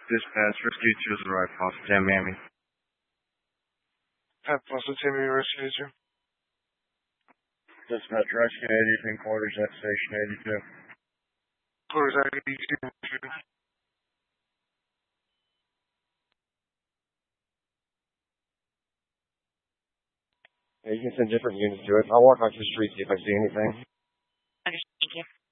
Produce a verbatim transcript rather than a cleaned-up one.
Dispatch, rescue two is arrived, Foster Ten Miami. At Foster Ten Miami, rescue two. Dispatch, rescue eighty-two, quarters at station eighty-two. Quarters at eighty-two. Yeah, you can send different units to it. I'll walk out to the street, see if I see anything.